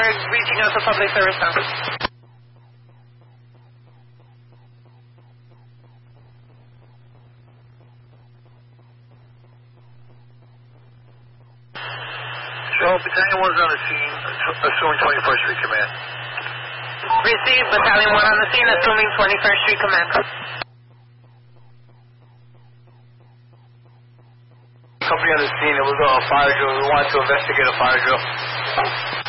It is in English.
we're reaching out to public service now. So, Battalion 1's on the scene, assuming 21st Street Command. Received, Battalion 1 on the scene, assuming 21st Street Command. Company on the scene, it was a fire drill. We wanted to investigate a fire drill.